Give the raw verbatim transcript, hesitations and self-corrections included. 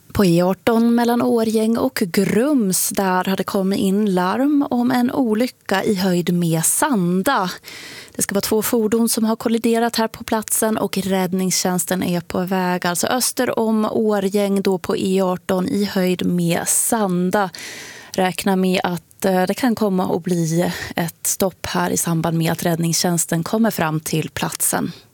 På E arton mellan Årjäng och Grums där hade kommit in larm om en olycka i höjd med Sanda. Det ska vara två fordon som har kolliderat här på platsen och räddningstjänsten är på väg. Alltså öster om Årjäng då på E arton i höjd med Sanda. Räkna med att det kan komma att bli ett stopp här i samband med att räddningstjänsten kommer fram till platsen.